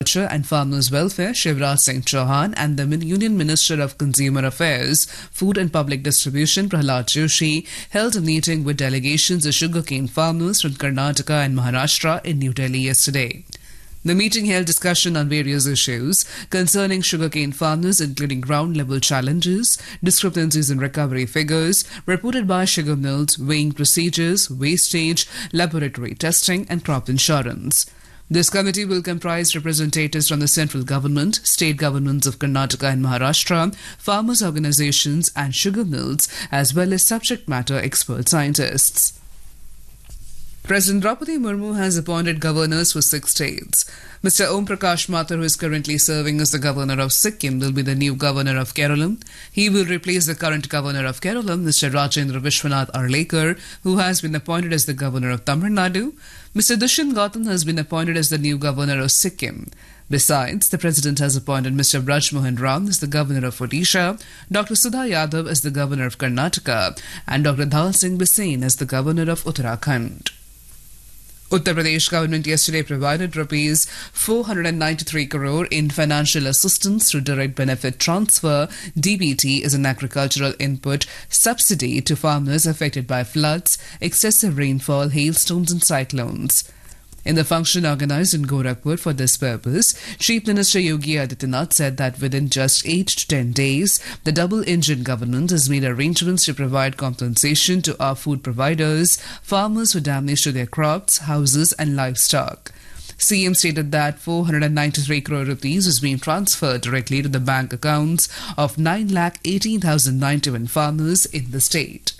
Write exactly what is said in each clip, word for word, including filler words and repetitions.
and Farmers Welfare Shivraj Singh Chauhan and the Union Minister of Consumer Affairs, Food and Public Distribution Prahlad Joshi held a meeting with delegations of sugarcane farmers from Karnataka and Maharashtra in New Delhi yesterday. The meeting held discussion on various issues concerning sugarcane farmers, including ground-level challenges, discrepancies in recovery figures reported by sugar mills, weighing procedures, wastage, laboratory testing and crop insurance. This committee will comprise representatives from the central government, state governments of Karnataka and Maharashtra, farmers' organizations and sugar mills, as well as subject matter expert scientists. President Draupadi Murmu has appointed governors for six states. Mister Om Prakash Mathur, who is currently serving as the governor of Sikkim, will be the new governor of Kerala. He will replace the current governor of Kerala, Mister Rajendra Vishwanath Arlekar, who has been appointed as the governor of Tamil Nadu. Mister Dushyant Gautam has been appointed as the new governor of Sikkim. Besides, the president has appointed Mister Braj Mohan Ram as the governor of Odisha, Doctor Sudha Yadav as the governor of Karnataka, and Doctor Dhal Singh Bisain as the governor of Uttarakhand. Uttar Pradesh government yesterday provided rupees four hundred ninety-three crore in financial assistance through direct benefit transfer. D B T is an agricultural input subsidy to farmers affected by floods, excessive rainfall, hailstones and cyclones. In the function organized in Gorakhpur for this purpose, Chief Minister Yogi Adityanath said that within just eight to ten days, the double-engine government has made arrangements to provide compensation to our food providers, farmers for damage to their crops, houses and livestock. C M stated that four hundred ninety-three crore rupees is being transferred directly to the bank accounts of nine lakh eighteen thousand ninety-one farmers in the state.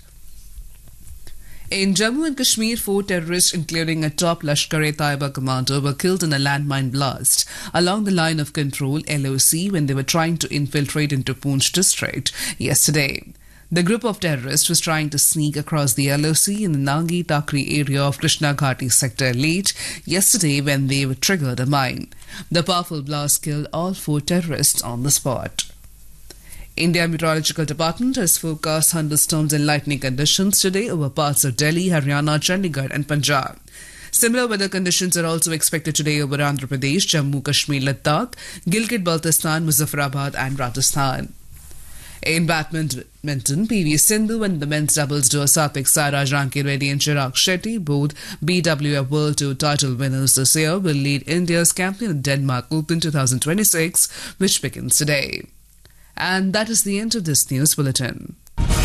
In Jammu and Kashmir, four terrorists, including a top Lashkar-e-Taiba commander, were killed in a landmine blast along the line of control L O C when they were trying to infiltrate into Poonch district yesterday. The group of terrorists was trying to sneak across the L O C in the Nangi Takri area of Krishna Ghati sector late yesterday when they triggered a mine. The powerful blast killed all four terrorists on the spot. India Meteorological Department has forecast thunderstorms and lightning conditions today over parts of Delhi, Haryana, Chandigarh and Punjab. Similar weather conditions are also expected today over Andhra Pradesh, Jammu, Kashmir, Ladakh, Gilgit-Baltistan, Muzaffarabad and Rajasthan. In badminton, P V Sindhu and the men's doubles duo Satvik Sairaj, Ranki Reddy and Chirag Shetty, both B W F World Tour title winners this year, will lead India's campaign at Denmark Open twenty twenty-six, which begins today. And that is the end of this news bulletin.